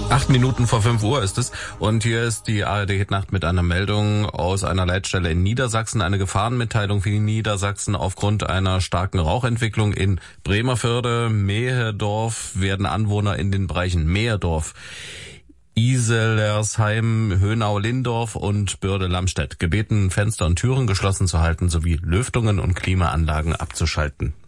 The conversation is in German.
8 Minuten vor 5 Uhr ist es. Und hier ist die ARD-Hitnacht mit einer Meldung aus einer Leitstelle in Niedersachsen. Eine Gefahrenmitteilung für Niedersachsen aufgrund einer starken Rauchentwicklung in Bremervörde, Mehedorf werden Anwohner in den Bereichen Mehedorf, Iselersheim, Höhnau-Lindorf und Börde-Lamstedt gebeten, Fenster und Türen geschlossen zu halten sowie Lüftungen und Klimaanlagen abzuschalten.